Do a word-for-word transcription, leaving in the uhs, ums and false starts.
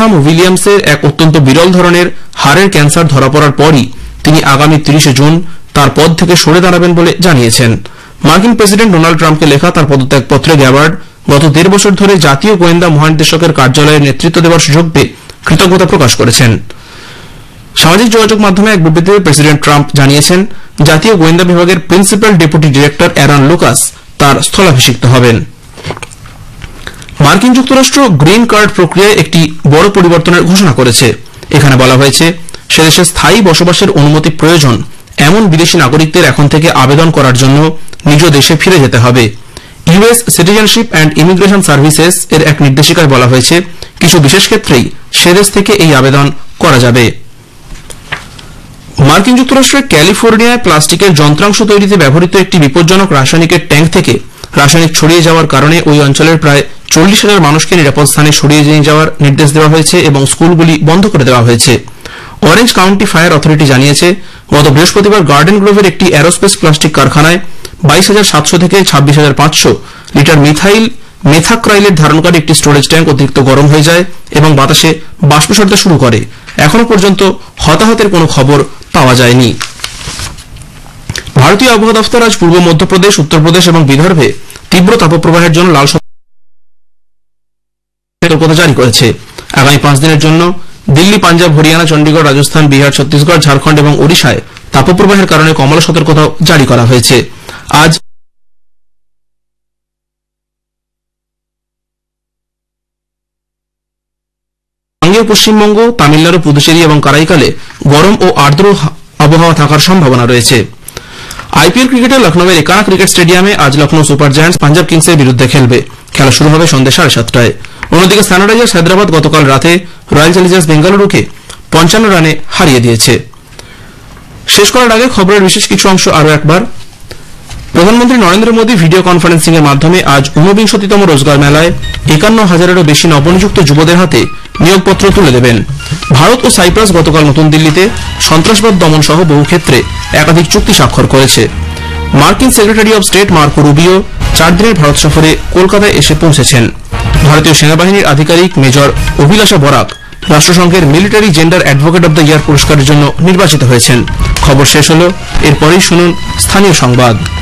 নাম উইলিয়ামসের এক অত্যন্ত বিরল ধরনের হাড়ের ক্যান্সার ধরা পড়ার পরই তিনি আগামী তিরিশে জুন তার পদ থেকে সরে দাঁড়াবেন বলে জানিয়েছেন। মার্কিন প্রেসিডেন্ট ডোনাল্ড ট্রাম্পকে লেখা তার পদত্যাগপত্রে গ্যাবার্ড গত দেড় বছর ধরে জাতীয় গোয়েন্দা মহানির্দেশকের কার্যালয়ের নেতৃত্ব দেওয়ার সুযোগ পেয়ে কৃতজ্ঞতা প্রকাশ করেছেন। সামাজিক যোগাযোগ মাধ্যমে এক বিবৃতিতে প্রেসিডেন্ট ট্রাম্প জানিয়েছেন, জাতীয় গোয়েন্দা বিভাগের principal deputy director Aaron Lucas তার স্থলাভিষিক্ত হবেন। মার্কিন যুক্তরাষ্ট্র গ্রিন কার্ড প্রক্রিয়ায় একটি বড় পরিবর্তনের ঘোষণা করেছে। এখানে বলা হয়েছে, সেদেশে স্থায়ী বসবাসের অনুমতি প্রয়োজন এমন বিদেশি নাগরিকদের এখন থেকে আবেদন করার জন্য নিজ দেশে ফিরে যেতে হবে। US citizenship and immigration services এর এক নির্দেশিকায় বলা হয়েছে, কিছু বিশেষ ক্ষেত্রেই সেদেশ থেকে এই আবেদন করা যাবে। মার্কিন যুক্তরাষ্ট্রের ক্যালিফোর্নিয়ায় প্লাস্টিকের যন্ত্রাংশ তৈরিতে ব্যবহৃত একটি বিপজ্জনক রাসায়নিকের ট্যাঙ্ক থেকে রাসায়নিক ছড়িয়ে যাওয়ার কারণে ওই অঞ্চলের প্রায় চল্লিশ হাজার মানুষকে নিরাপদ স্থানে সরিয়ে নিয়ে যাওয়ার নির্দেশ দেওয়া হয়েছে এবং স্কুলগুলি বন্ধ করে দেওয়া হয়েছে। অরেঞ্জ কাউন্টি ফায়ার অথরিটি জানিয়েছে, গত বৃহস্পতিবার গার্ডেন গ্রোভের একটি অ্যারোস্পেস প্লাস্টিক কারখানায় বাইশ হাজার সাতশো থেকে ছাব্বিশ হাজার পাঁচশো লিটার মিথাইল মেথাক্রাইলের ধারণকারী একটি স্টোরেজ ট্যাঙ্ক অতিরিক্ত গরম হয়ে যায় এবং বাতাসে বাষ্প ছাড়তে শুরু করে। এখনো পর্যন্ত হতাহতের কোনো খবর পাওয়া যায়নি। ভারতীয় আবহাওয়া দফতর আজ পূর্ব মধ্যপ্রদেশ, উত্তরপ্রদেশ এবং বিদর্ভে তীব্র তাপপ্রবাহের জন্য লাল সতর্কতা জারি করেছে। আগামী পাঁচ দিনের জন্য দিল্লি, পাঞ্জাব, হরিয়ানা, চণ্ডীগড়, রাজস্থান, বিহার, ছত্তিশগড়, ঝাড়খণ্ড এবং ওড়িশায় তাপপ্রবাহের কারণে কমলা সতর্কতা জারি করা হয়েছে। আজ পশ্চিমবঙ্গ, তামিলনাড়ু, পুদুচেরি এবং কারাইকালে গরম ও আর্দ্র আবহাওয়া থাকার সম্ভাবনা রয়েছে। আইপিএল ক্রিকেটে লখনৌয়ের একানা ক্রিকেট স্টেডিয়ামে আজ লখনৌ সুপার জায়ান্টস পাঞ্জাব কিংসের বিরুদ্ধে খেলবে। খেলা শুরু হবে সন্ধ্যে সাড়ে সাতটায়। অন্যদিকে সানরাইজার্স হায়দ্রাবাদ গতকাল রাতে রয়্যাল চ্যালেঞ্জার্স বেঙ্গালুরুকে পঞ্চান্ন রানে হারিয়ে দিয়েছে। শেষ করার আগে খবরের বিশেষ কিছু অংশ আরও একবার। প্রধানমন্ত্রী নরেন্দ্র মোদী ভিডিও কনফারেন্সিং এর মাধ্যমে আজ ঊনবিংশতিতম রোজগার মেলায় একান্ন হাজারেরও বেশি নবনিযুক্ত যুবদের হাতে নিয়োগপত্র তুলে দেবেন। ভারত ও সাইপ্রাস গতকাল নতুন দিল্লিতে সন্ত্রাসবাদ দমন সহ বহু ক্ষেত্রে একাধিক চুক্তি স্বাক্ষর করেছে। মার্কিন secretary of state Marco Rubio চার দিনের ভারত সফরে কলকাতায় এসে পৌঁছেছেন। ভারতীয় সেনাবাহিনীর আধিকারিক major অভিলাষা Barak রাষ্ট্রসংঘের military gender advocate of the year পুরস্কারের জন্য নির্বাচিত হয়েছেন। খবর শেষ হল, এরপরেই শুনুন স্থানীয় সংবাদ।